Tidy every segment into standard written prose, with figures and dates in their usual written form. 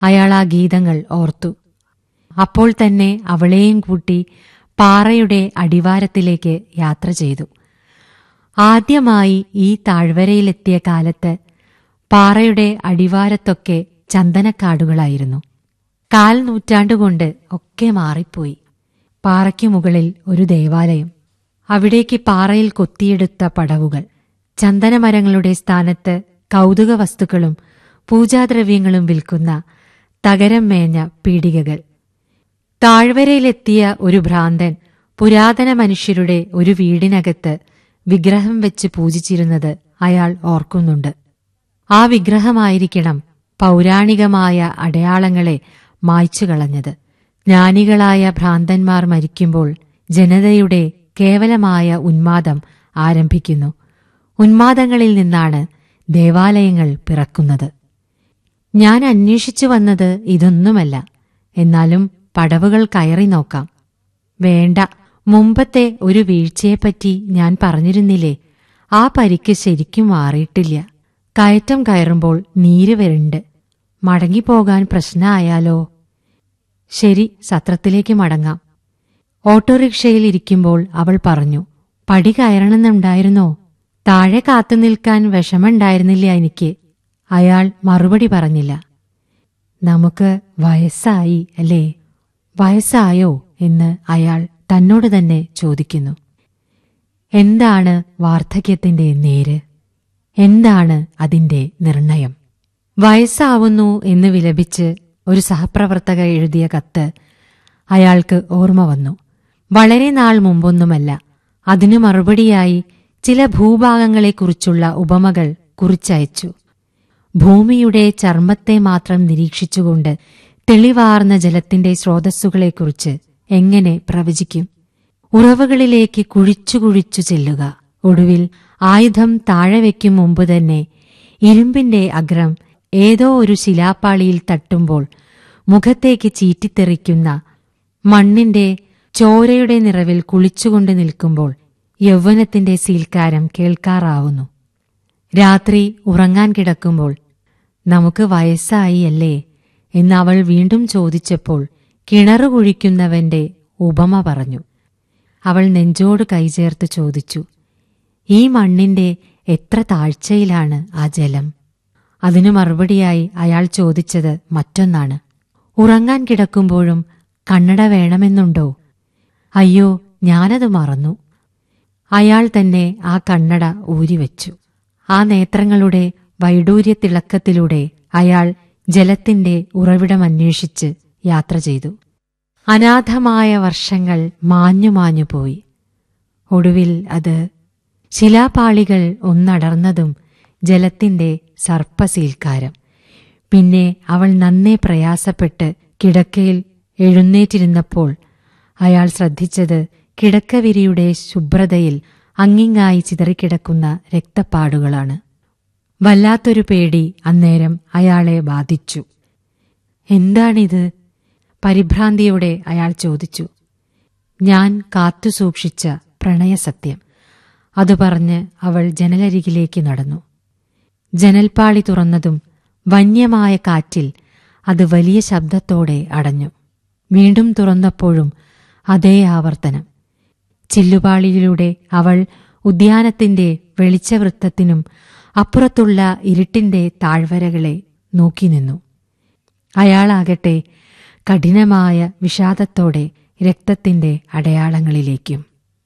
അയാൾ ആ ഗീതങ്ങൾ ഓർത്തു. അപ്പോൾ തന്നെ അവളെയും കൂട്ടി പാറയുടെ അടിവാരത്തിലേക്ക് യാത്ര ചെയ്തു. ആദ്യമായി ഈ താഴ്വരയിലെത്തിയ കാലത്ത് പാറയുടെ അടിവാരത്തൊക്കെ ചന്ദനക്കാടുകളായിരുന്നു. 4 നൂറ്റാണ്ടുകൊണ്ട് ഒക്കെ മാറിപ്പോയി. പാറയ്ക്കു മുകളിൽ ഒരു ദേവാലയം, അവിടേക്ക് പാറയിൽ കൊത്തിയെടുത്ത പടവുകൾ, ചന്ദനമരങ്ങളുടെ സ്ഥാനത്ത് കൗതുക വസ്തുക്കളും പൂജാദ്രവ്യങ്ങളും വിൽക്കുന്ന തകരം മേഞ്ഞ പീടികകൾ. താഴ്വരയിലെത്തിയ ഒരു ഭ്രാന്തൻ പുരാതന മനുഷ്യരുടെ ഒരു വീടിനകത്ത് വിഗ്രഹം വെച്ച് പൂജിച്ചിരുന്നത് അയാൾ ഓർക്കുന്നുണ്ട്. ആ വിഗ്രഹമായിരിക്കണം പൗരാണികമായ അടയാളങ്ങളെ മായ്ച്ചുകളഞ്ഞത്. ജ്ഞാനികളായ ഭ്രാന്തന്മാർ മരിക്കുമ്പോൾ ജനതയുടെ കേവലമായ ഉന്മാദം ആരംഭിക്കുന്നു. ഉന്മാദങ്ങളിൽ നിന്നാണ് ദേവാലയങ്ങൾ പിറക്കുന്നത്. ഞാൻ അന്വേഷിച്ചു വന്നത് ഇതൊന്നുമല്ല. എന്നാലും പടവുകൾ കയറി നോക്കാം. വേണ്ട, മുമ്പത്തെ ഒരു വീഴ്ചയെപ്പറ്റി ഞാൻ പറഞ്ഞിരുന്നില്ലേ? ആ പരിക്ക് ശരിക്കും മാറിയിട്ടില്ല. കയറ്റം കയറുമ്പോൾ നീര് വരുന്നുണ്ട്. മടങ്ങിപ്പോകാൻ പ്രശ്നമായാലോ? ശരി, സത്രത്തിലേക്ക് മടങ്ങാം. ഓട്ടോറിക്ഷയിൽ ഇരിക്കുമ്പോൾ അവൾ പറഞ്ഞു, പടി കയറണമെന്നുണ്ടായിരുന്നോ? താഴെ കാത്തുനിൽക്കാൻ വിഷമമുണ്ടായിരുന്നില്ല എനിക്ക്. അയാൾ മറുപടി പറഞ്ഞില്ല. നമുക്ക് വയസ്സായി അല്ലേ? വയസ്സായോ എന്ന് അയാൾ തന്നോട് തന്നെ ചോദിക്കുന്നു. എന്താണ് വാർദ്ധക്യത്തിന്റെ നേര്? എന്താണ് അതിന്റെ നിർണയം? വയസ്സാവുന്നു എന്ന് വിലപിച്ച് ഒരു സഹപ്രവർത്തക എഴുതിയ കത്ത് അയാൾക്ക് ഓർമ്മ വന്നു. വളരെ നാൾ മുമ്പൊന്നുമല്ല. അതിനു മറുപടിയായി ചില ഭൂഭാഗങ്ങളെക്കുറിച്ചുള്ള ഉപമകൾ കുറിച്ചയച്ചു. ഭൂമിയുടെ ചർമ്മത്തെ മാത്രം നിരീക്ഷിച്ചുകൊണ്ട് തെളിവാർന്ന ജലത്തിന്റെ സ്രോതസ്സുകളെക്കുറിച്ച് എങ്ങനെ പ്രവചിക്കും? ഉറവുകളിലേക്ക് കുഴിച്ചു കുഴിച്ചു ചെല്ലുക. ഒടുവിൽ ആയുധം താഴെ വയ്ക്കും മുമ്പ് തന്നെ ഇരുമ്പിന്റെ അഗ്രം ഏതോ ഒരു ശിലാപ്പാളിയിൽ തട്ടുമ്പോൾ മുഖത്തേക്ക് ചീറ്റിത്തെറിക്കുന്ന മണ്ണിന്റെ ചോരയുടെ നിറവിൽ കുളിച്ചുകൊണ്ട് നിൽക്കുമ്പോൾ യൗവനത്തിന്റെ സീൽക്കാരം കേൾക്കാറാവുന്നു. രാത്രി ഉറങ്ങാൻ കിടക്കുമ്പോൾ നമുക്ക് വയസ്സായി അല്ലേ എന്നവൾ വീണ്ടും ചോദിച്ചപ്പോൾ കിണറു കുഴിക്കുന്നവന്റെ ഉപമ പറഞ്ഞു. അവൾ നെഞ്ചോട് കൈചേർത്ത് ചോദിച്ചു, ഈ മണ്ണിന്റെ എത്ര താഴ്ചയിലാണ് ആ ജലം? അതിനു മറുപടിയായി അയാൾ ചോദിച്ചത് മറ്റൊന്നാണ്. ഉറങ്ങാൻ കിടക്കുമ്പോഴും കണ്ണട വേണമെന്നുണ്ടോ? അയ്യോ, ഞാനത് മറന്നു. അയാൾ തന്നെ ആ കണ്ണട ഊരിവെച്ചു. ആ നേത്രങ്ങളുടെ വൈഡൂര്യത്തിളക്കത്തിലൂടെ അയാൾ ജലത്തിന്റെ ഉറവിടമന്വേഷിച്ച് യാത്ര ചെയ്തു. അനാഥമായ വർഷങ്ങൾ മാഞ്ഞു പോയി. ഒടുവിൽ അത് ശിലാപാളികൾ ഒന്നടർന്നതും ജലത്തിന്റെ സർപ്പസീൽക്കാരം. പിന്നെ അവൾ നന്നേ പ്രയാസപ്പെട്ട് കിടക്കയിൽ എഴുന്നേറ്റിരുന്നപ്പോൾ അയാൾ ശ്രദ്ധിച്ചത് കിടക്കവിരിയുടെ ശുഭ്രതയിൽ അങ്ങിങ്ങായി ചിതറിക്കിടക്കുന്ന രക്തപ്പാടുകളാണ്. വല്ലാത്തൊരു പേടി അന്നേരം അയാളെ ബാധിച്ചു. എന്താണിത്? പരിഭ്രാന്തിയോടെ അയാൾ ചോദിച്ചു. ഞാൻ കാത്തുസൂക്ഷിച്ച പ്രണയസത്യം. അതു പറഞ്ഞ് അവൾ ജനലരികിലേക്ക് നടന്നു. ജനൽപ്പാളി തുറന്നതും വന്യമായ കാറ്റിൽ അത് വലിയ ശബ്ദത്തോടെ അടഞ്ഞു. വീണ്ടും തുറന്നപ്പോഴും അതേ ആവർത്തനം. ചില്ലുപാളിയിലൂടെ അവൾ ഉദ്യാനത്തിന്റെ വെളിച്ചവൃത്തത്തിനും അപ്പുറത്തുള്ള ഇരുട്ടിന്റെ താഴ്വരകളെ നോക്കി നിന്നു. അയാളാകട്ടെ കഠിനമായ വിഷാദത്തോടെ രക്തത്തിന്റെ അടയാളങ്ങളിലേക്കും.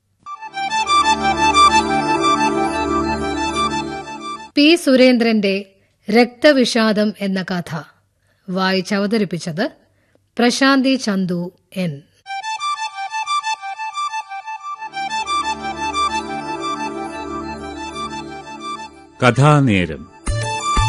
പി. സുരേന്ദ്രന്റെ രക്തവിഷാദം എന്ന കഥ വായിച്ചവതരിപ്പിച്ചത് പ്രശാന്തി ചന്തു എൻ. കഥാനേരം.